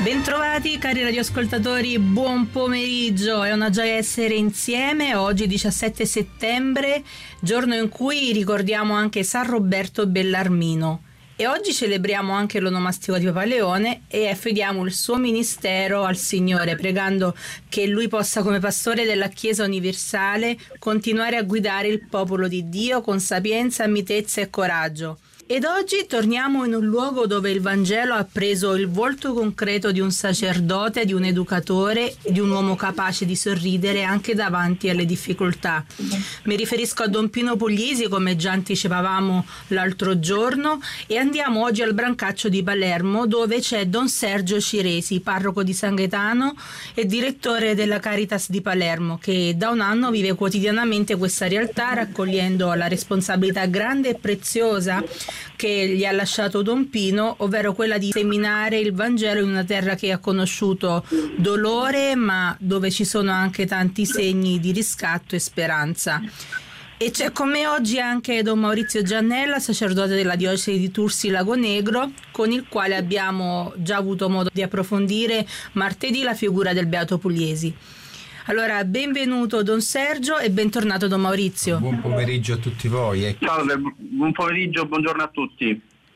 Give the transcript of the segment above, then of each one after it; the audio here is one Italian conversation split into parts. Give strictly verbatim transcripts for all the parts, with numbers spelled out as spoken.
Bentrovati cari radioascoltatori, buon pomeriggio, è una gioia essere insieme. Oggi diciassette settembre, giorno in cui ricordiamo anche San Roberto Bellarmino, e oggi celebriamo anche l'onomastico di Papa Leone e affidiamo il suo ministero al Signore, pregando che Lui possa, come pastore della Chiesa universale, continuare a guidare il popolo di Dio con sapienza, mitezza e coraggio. Ed oggi torniamo in un luogo dove il Vangelo ha preso il volto concreto di un sacerdote, di un educatore e di un uomo capace di sorridere anche davanti alle difficoltà. Mi riferisco a Don Pino Puglisi, come già anticipavamo l'altro giorno, e andiamo oggi al Brancaccio di Palermo, dove c'è Don Sergio Ciresi, parroco di San Gaetano e direttore della Caritas di Palermo, che da un anno vive quotidianamente questa realtà, raccogliendo la responsabilità grande e preziosa che gli ha lasciato Don Pino, ovvero quella di seminare il Vangelo in una terra che ha conosciuto dolore, ma dove ci sono anche tanti segni di riscatto e speranza. E c'è con me oggi anche Don Maurizio Giannella, sacerdote della diocesi di Tursi Lago Negro, con il quale abbiamo già avuto modo di approfondire martedì la figura del Beato Pugliesi. Allora, benvenuto Don Sergio e bentornato Don Maurizio. Buon pomeriggio a tutti voi. Ecco. Salve, buon pomeriggio, buongiorno a tutti.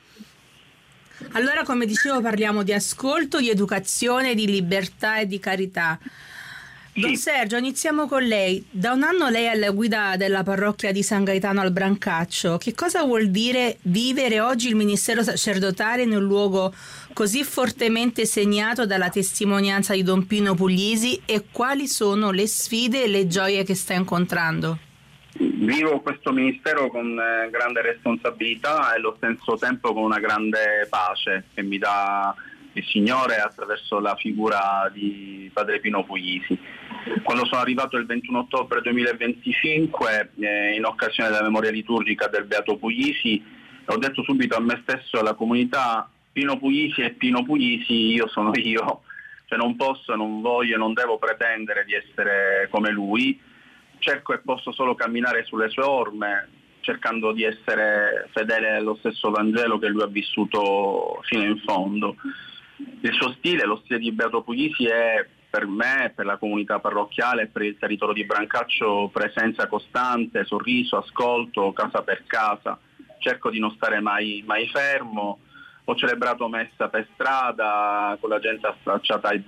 Allora, come dicevo, parliamo di ascolto, di educazione, di libertà e di carità. Don Sergio, iniziamo con lei. Da un anno lei è alla guida della parrocchia di San Gaetano al Brancaccio. Che cosa vuol dire vivere oggi il ministero sacerdotale in un luogo così fortemente segnato dalla testimonianza di Don Pino Puglisi, e quali sono le sfide e le gioie che sta incontrando? Vivo questo ministero con grande responsabilità e allo stesso tempo con una grande pace che mi dà il Signore attraverso la figura di Padre Pino Puglisi. Quando sono arrivato il ventuno ottobre duemilaventicinque, eh, in occasione della memoria liturgica del Beato Puglisi, ho detto subito a me stesso e alla comunità: Pino Puglisi è Pino Puglisi, io sono io, cioè non posso, non voglio, non devo pretendere di essere come lui, cerco e posso solo camminare sulle sue orme, cercando di essere fedele allo stesso Vangelo che lui ha vissuto fino in fondo. Il suo stile, lo stile di Beato Puglisi, è per me, per la comunità parrocchiale, per il territorio di Brancaccio, presenza costante, sorriso, ascolto, casa per casa. Cerco di non stare mai, mai fermo. Ho celebrato messa per strada con la gente affacciata ai